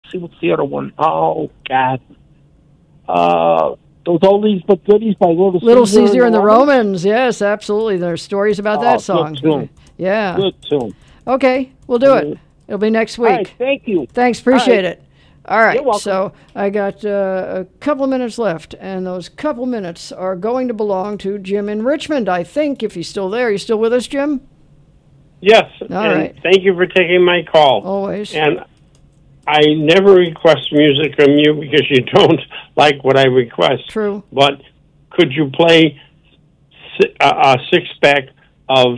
see, what's the other one? Oh, God. Those Oldies But Goodies by Little Caesar and the Romans. Yes, absolutely. There's stories about that song. Good tune. Yeah. Good tune. Okay, we'll do it. It'll be next week. All right, thank you. Thanks, appreciate it. All right, You're welcome. so I got a couple of minutes left, and those couple minutes are going to belong to Jim in Richmond, I think, if he's still there. You still with us, Jim? Yes. All and right. Thank you for taking my call. Always. And I never request music from you because you don't like what I request. True. But could you play a six-pack of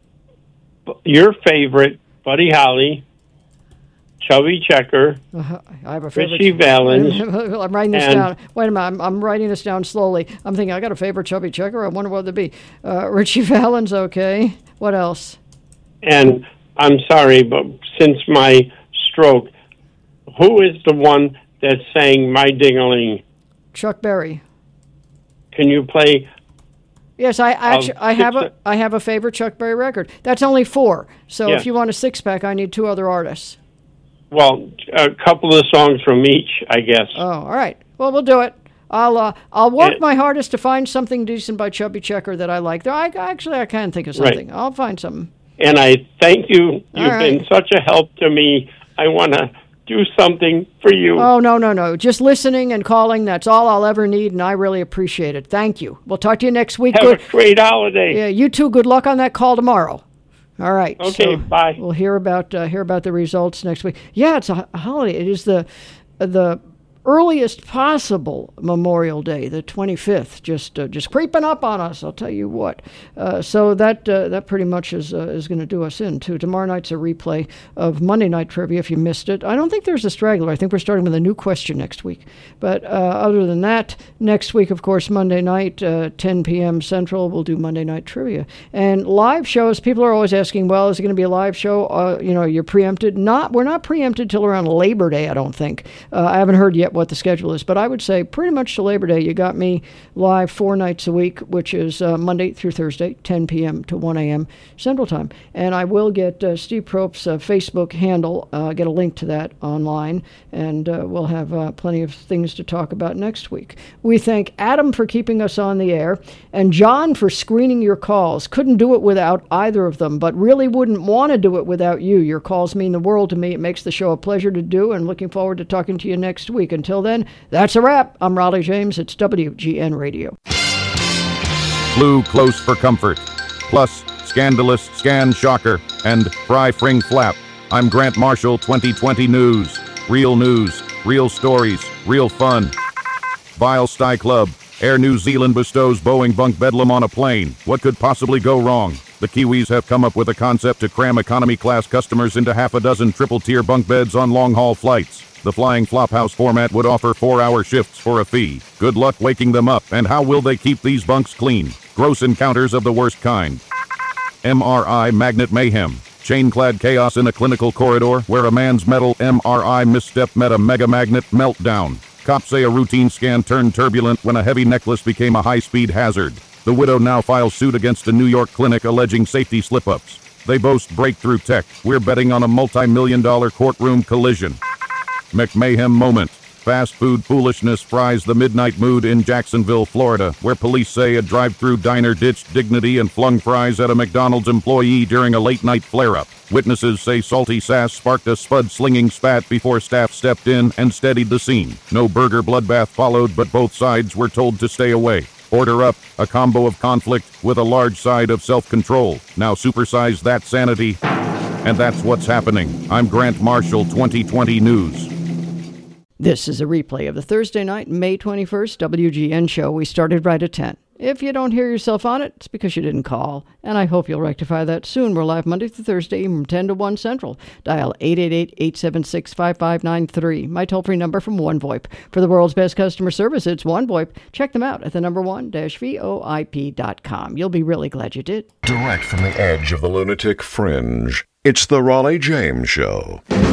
your favorite Buddy Holly, Chubby Checker, I have a favorite. Richie Valens. I'm writing this down. Wait a minute. I'm writing this down slowly. I'm thinking, I got a favorite Chubby Checker. I wonder what it'd be. Richie Valens, okay. What else? And I'm sorry, but since my stroke, who is the one that sang My Ding-a-ling? Chuck Berry. Can you play? Yes, I have a favorite Chuck Berry record. That's only 4. So Yes. if you want a 6-pack, I need 2 other artists. Well, a couple of songs from each, I guess. Oh, all right. Well, we'll do it. I'll work my hardest to find something decent by Chubby Checker that I like. I can think of something. Right. I'll find something. And I thank you. You've right. been such a help to me. I want to do something for you. Oh, no. Just listening and calling, that's all I'll ever need, and I really appreciate it. Thank you. We'll talk to you next week. Have a great holiday. Yeah, you too. Good luck on that call tomorrow. All right. Okay, bye. We'll hear about the results next week. Yeah, it's a holiday. It is the earliest possible Memorial Day, the 25th, just creeping up on us. I'll tell you what. So that pretty much is going to do us in too. Tomorrow night's a replay of Monday Night Trivia. If you missed it, I don't think there's a straggler. I think we're starting with a new question next week. But other than that, next week, of course, Monday night, 10 p.m. Central, we'll do Monday Night Trivia and live shows. People are always asking, well, is it going to be a live show? You're preempted. We're not preempted till around Labor Day, I don't think. I haven't heard yet what the schedule is, but I would say pretty much to Labor Day, you got me live 4 nights a week, which is Monday through Thursday, 10 p.m. to 1 a.m. Central Time. And I will get Steve Prope's Facebook handle, get a link to that online, and we'll have plenty of things to talk about next week. We thank Adam for keeping us on the air, and John for screening your calls. Couldn't do it without either of them, but really wouldn't want to do it without you. Your calls mean the world to me. It makes the show a pleasure to do, and looking forward to talking to you next week. Until then, that's a wrap. I'm Raleigh James. It's WGN Radio. Flew close for comfort. Plus, scandalous scan shocker and fry fring flap. I'm Grant Marshall, 2020 News. Real stories, real fun. Vile Sty Club. Air New Zealand bestows Boeing bunk bedlam on a plane. What could possibly go wrong? The Kiwis have come up with a concept to cram economy-class customers into half a dozen triple-tier bunk beds on long-haul flights. The flying flophouse format would offer 4-hour shifts for a fee. Good luck waking them up, and how will they keep these bunks clean? Gross encounters of the worst kind. MRI Magnet Mayhem. Chain-clad chaos in a clinical corridor where a man's metal MRI misstep met a mega magnet meltdown. Cops say a routine scan turned turbulent when a heavy necklace became a high-speed hazard. The widow now files suit against a New York clinic alleging safety slip-ups. They boast breakthrough tech. We're betting on a multi-million-dollar courtroom collision. McMahon moment. Fast food foolishness fries the midnight mood in Jacksonville, Florida, where police say a drive-through diner ditched dignity and flung fries at a McDonald's employee during a late-night flare-up. Witnesses say salty sass sparked a spud-slinging spat before staff stepped in and steadied the scene. No burger bloodbath followed, but both sides were told to stay away. Order up, a combo of conflict with a large side of self-control. Now supersize that sanity, and that's what's happening. I'm Grant Marshall, 2020 News. This is a replay of the Thursday night, May 21st WGN show. We started right at 10. If you don't hear yourself on it, it's because you didn't call, and I hope you'll rectify that soon. We're live Monday through Thursday from 10 to 1 Central. Dial 888-876-5593. My toll-free number from OneVoip. For the world's best customer service, it's OneVoip. Check them out at the number one-voip.com. You'll be really glad you did. Direct from the edge of the lunatic fringe, it's the Raleigh James Show.